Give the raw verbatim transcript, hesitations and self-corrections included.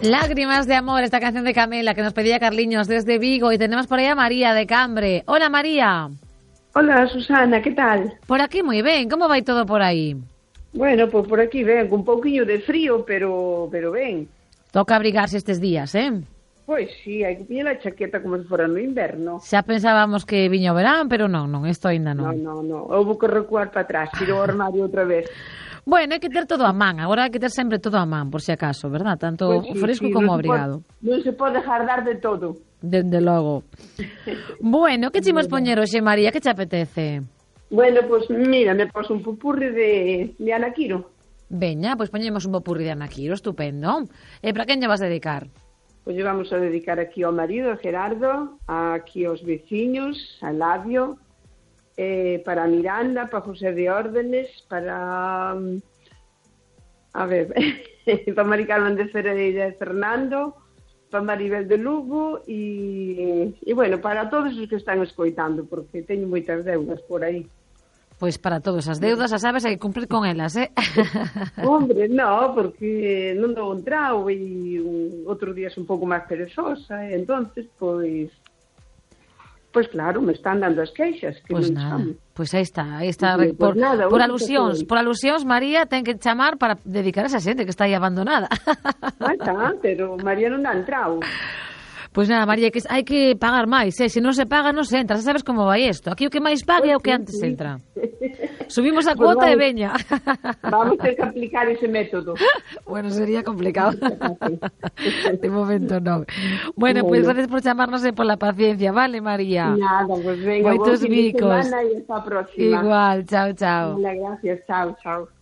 Lágrimas de amor, esta canción de Camela que nos pedía Carliños desde Vigo, y tenemos por ahí a María de Cambre. Hola, María. Hola, Susana, que tal? Por aquí moi ben, como vai todo por aí? Bueno, pues por aquí ben, con un pouquiño de frío, pero pero ben. Toca abrigarse estes días, eh? Pois sí, hai que poñer a chaqueta como se fora no inverno. Xa pensábamos que viño o verán, pero non, non, isto aínda non. Non, non, non, houve que recuar para atrás, ir ao armario outra vez. Bueno, hai que ter todo a man, agora hai que ter sempre todo a man, por si acaso, verdad? Tanto Pues sí, fresco sí, como non abrigado. Se pode, non se pode jardar de todo. Dende logo. Bueno, que chimos poñer hoxe, María? Que te apetece? Bueno, pues mira, me paso un pupurri de, de Ana Quiro. Veña, pois pues poñemos un popurri de Ana Quiro, estupendo. E para quen lle vas dedicar? Pois pues vamos a dedicar aquí ao marido, a Gerardo, aquí aos veciños, a Labio, eh, para Miranda, para José de Órdenes, para... A ver, para Mari Carmen de Ferreira e Fernando, para Maribel de Lugo e, e, bueno, para todos os que están escoitando, porque teño moitas deudas por aí. Pois para todas as deudas, a sabes, hai que cumplir con elas, eh? Hombre, no, porque non dou un trao e un, outro día é un pouco máis perezosa, e entonces, pois... Pois claro, me están dando as queixas. Que pois non nada, chamo. pois aí está, aí está. Sí, por, pues nada, por hoxe alusións, estoy. por alusións, María ten que chamar para dedicar a esa xente que está aí abandonada. Ah, está, pero María non dá entrao. Pois nada, María, que hai que pagar máis, eh? Se non se paga, non se entra. Xa sabes como vai isto. Aquí o que máis paga é o que antes sí. entra. Subimos a Pues cuota e vamos, veña. Vamos ter que aplicar ese método. Bueno, sería complicado. De momento non. Bueno, Bueno. pois pues, gracias por chamarnos e pola paciencia, vale, María? Nada, pues venga, Moitos buen fin de bicos. semana e hasta a próxima. Igual, chao, chao. Hola, gracias, chao, chao.